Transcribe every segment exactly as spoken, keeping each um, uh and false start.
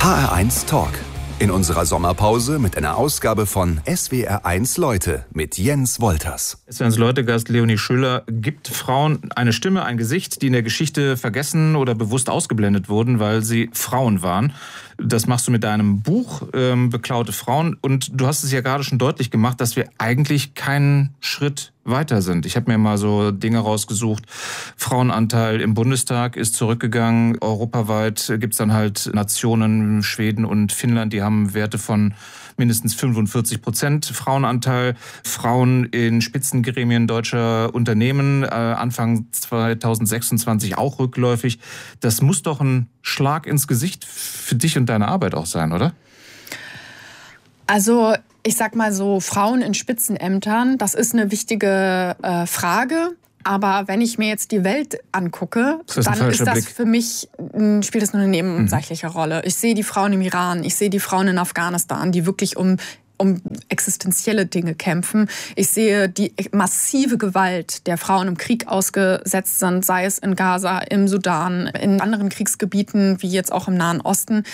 H R eins Talk. In unserer Sommerpause mit einer Ausgabe von S W R eins Leute mit Jens Wolters. S W R eins Leute-Gast Leonie Schüller gibt Frauen eine Stimme, ein Gesicht, die in der Geschichte vergessen oder bewusst ausgeblendet wurden, weil sie Frauen waren. Das machst du mit deinem Buch ähm, Beklaute Frauen. Und du hast es ja gerade schon deutlich gemacht, dass wir eigentlich keinen Schritt weiter sind. Ich habe mir mal so Dinge rausgesucht. Frauenanteil im Bundestag ist zurückgegangen. Europaweit gibt es dann halt Nationen, Schweden und Finnland, die haben Werte von mindestens fünfundvierzig Prozent Frauenanteil. Frauen in Spitzengremien deutscher Unternehmen, äh, Anfang zweitausendsechsundzwanzig auch rückläufig. Das muss doch ein Schlag ins Gesicht für dich und deine Arbeit auch sein, oder? Also ich sag mal so, Frauen in Spitzenämtern, das ist eine wichtige äh, Frage. Aber wenn ich mir jetzt die Welt angucke, ist dann ist das Blick? für mich, spielt das nur eine nebensächliche mhm. Rolle. Ich sehe die Frauen im Iran, ich sehe die Frauen in Afghanistan, die wirklich um, um existenzielle Dinge kämpfen. Ich sehe die massive Gewalt der Frauen im Krieg ausgesetzt sind, sei es in Gaza, im Sudan, in anderen Kriegsgebieten, wie jetzt auch im Nahen Osten.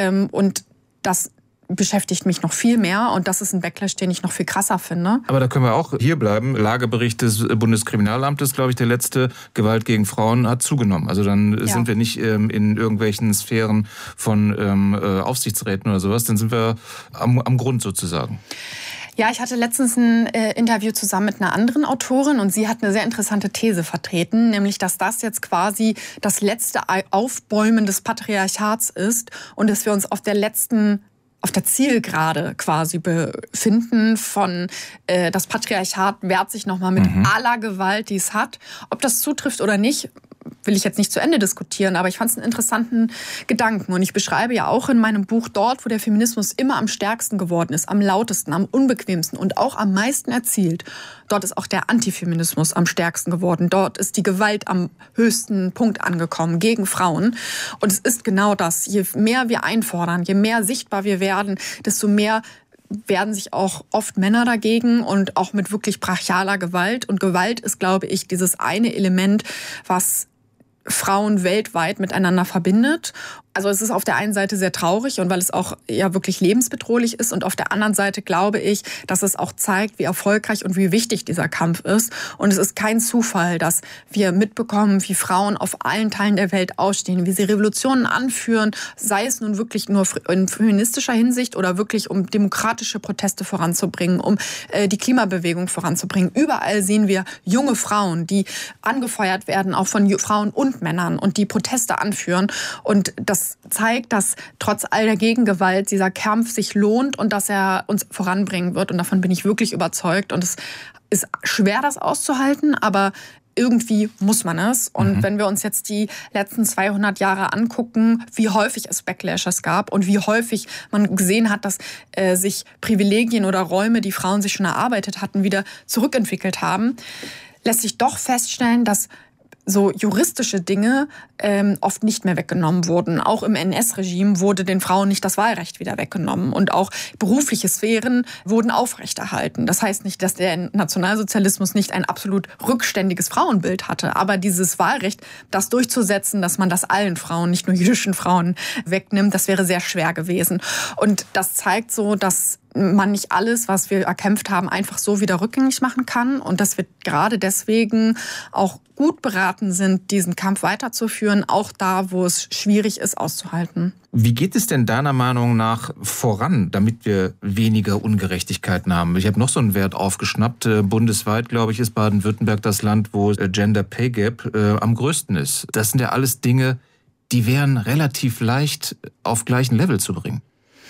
Und das beschäftigt mich noch viel mehr und das ist ein Backlash, den ich noch viel krasser finde. Aber da können wir auch hier bleiben. Lagebericht des Bundeskriminalamtes, glaube ich, der letzte, Gewalt gegen Frauen hat zugenommen. Also dann ja. sind wir nicht ähm, in irgendwelchen Sphären von ähm, äh, Aufsichtsräten oder sowas, dann sind wir am, am Grund sozusagen. Ja, ich hatte letztens ein äh, Interview zusammen mit einer anderen Autorin und sie hat eine sehr interessante These vertreten, nämlich, dass das jetzt quasi das letzte Aufbäumen des Patriarchats ist und dass wir uns auf der letzten auf der Zielgerade quasi befinden von äh, das Patriarchat wehrt sich nochmal mit mhm. aller Gewalt, die es hat. Ob das zutrifft oder nicht, will ich jetzt nicht zu Ende diskutieren, aber ich fand es einen interessanten Gedanken. Und ich beschreibe ja auch in meinem Buch dort, wo der Feminismus immer am stärksten geworden ist, am lautesten, am unbequemsten und auch am meisten erzielt. Dort ist auch der Antifeminismus am stärksten geworden. Dort ist die Gewalt am höchsten Punkt angekommen gegen Frauen. Und es ist genau das. Je mehr wir einfordern, je mehr sichtbar wir werden, desto mehr werden sich auch oft Männer dagegen und auch mit wirklich brachialer Gewalt. Und Gewalt ist, glaube ich, dieses eine Element, was Frauen weltweit miteinander verbindet. Also es ist auf der einen Seite sehr traurig und weil es auch ja wirklich lebensbedrohlich ist und auf der anderen Seite glaube ich, dass es auch zeigt, wie erfolgreich und wie wichtig dieser Kampf ist. Und es ist kein Zufall, dass wir mitbekommen, wie Frauen auf allen Teilen der Welt ausstehen, wie sie Revolutionen anführen, sei es nun wirklich nur in feministischer Hinsicht oder wirklich um demokratische Proteste voranzubringen, um äh, die Klimabewegung voranzubringen. Überall sehen wir junge Frauen, die angefeuert werden, auch von Frauen und Männern und die Proteste anführen. Und das Das zeigt, dass trotz all der Gegengewalt dieser Kampf sich lohnt und dass er uns voranbringen wird. Und davon bin ich wirklich überzeugt. Und es ist schwer, das auszuhalten, aber irgendwie muss man es. Und mhm. wenn wir uns jetzt die letzten zweihundert Jahre angucken, wie häufig es Backlashes gab und wie häufig man gesehen hat, dass äh, sich Privilegien oder Räume, die Frauen sich schon erarbeitet hatten, wieder zurückentwickelt haben, lässt sich doch feststellen, dass so juristische Dinge ähm, oft nicht mehr weggenommen wurden. Auch im N S-Regime wurde den Frauen nicht das Wahlrecht wieder weggenommen. Und auch berufliche Sphären wurden aufrechterhalten. Das heißt nicht, dass der Nationalsozialismus nicht ein absolut rückständiges Frauenbild hatte. Aber dieses Wahlrecht, das durchzusetzen, dass man das allen Frauen, nicht nur jüdischen Frauen, wegnimmt, das wäre sehr schwer gewesen. Und das zeigt so, dass man nicht alles, was wir erkämpft haben, einfach so wieder rückgängig machen kann und dass wir gerade deswegen auch gut beraten sind, diesen Kampf weiterzuführen, auch da, wo es schwierig ist, auszuhalten. Wie geht es denn deiner Meinung nach voran, damit wir weniger Ungerechtigkeiten haben? Ich habe noch so einen Wert aufgeschnappt. Bundesweit, glaube ich, ist Baden-Württemberg das Land, wo Gender Pay Gap äh, am größten ist. Das sind ja alles Dinge, die wären relativ leicht auf gleichen Level zu bringen.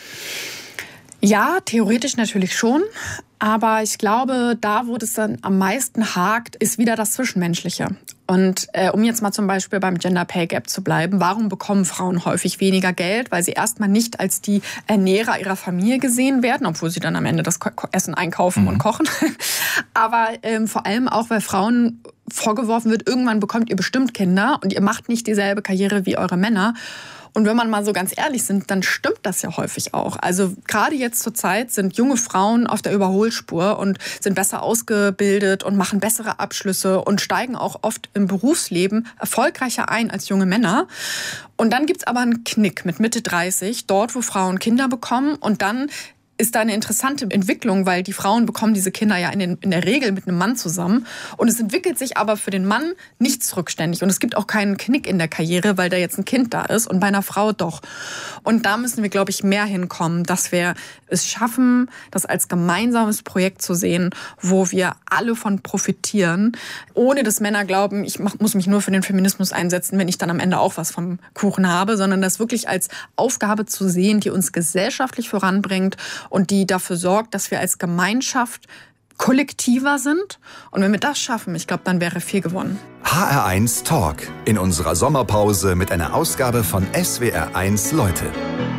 Ja, theoretisch natürlich schon. Aber ich glaube, da, wo es dann am meisten hakt, ist wieder das Zwischenmenschliche. Und äh, um jetzt mal zum Beispiel beim Gender Pay Gap zu bleiben, warum bekommen Frauen häufig weniger Geld? Weil sie erstmal nicht als die Ernährer ihrer Familie gesehen werden, obwohl sie dann am Ende das Essen einkaufen mhm. und kochen. Aber ähm, vor allem auch, weil Frauen vorgeworfen wird, irgendwann bekommt ihr bestimmt Kinder und ihr macht nicht dieselbe Karriere wie eure Männer. Und wenn man mal so ganz ehrlich sind, dann stimmt das ja häufig auch. Also gerade jetzt zur Zeit sind junge Frauen auf der Überholspur und sind besser ausgebildet und machen bessere Abschlüsse und steigen auch oft im Berufsleben erfolgreicher ein als junge Männer. Und dann gibt's aber einen Knick mit Mitte dreißig, dort wo Frauen Kinder bekommen, und dann ist da eine interessante Entwicklung, weil die Frauen bekommen diese Kinder ja in, den, in der Regel mit einem Mann zusammen. Und es entwickelt sich aber für den Mann nichts rückständig. Und es gibt auch keinen Knick in der Karriere, weil da jetzt ein Kind da ist, und bei einer Frau doch. Und da müssen wir, glaube ich, mehr hinkommen, dass wir es schaffen, das als gemeinsames Projekt zu sehen, wo wir alle von profitieren, ohne dass Männer glauben, ich mach, muss mich nur für den Feminismus einsetzen, wenn ich dann am Ende auch was vom Kuchen habe, sondern das wirklich als Aufgabe zu sehen, die uns gesellschaftlich voranbringt und die dafür sorgt, dass wir als Gemeinschaft kollektiver sind. Und wenn wir das schaffen, ich glaube, dann wäre viel gewonnen. H R eins Talk in unserer Sommerpause mit einer Ausgabe von S W R eins Leute.